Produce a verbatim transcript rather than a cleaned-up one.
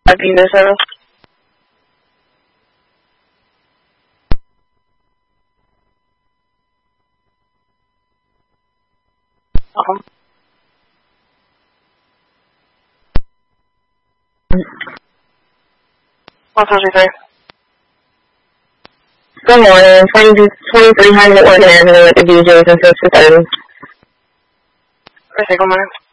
visa service. Uh-huh. one fifty-three. Good morning. twenty-three hundred Oregon Avenue at the B J's in Fifth Third. Okay, good morning.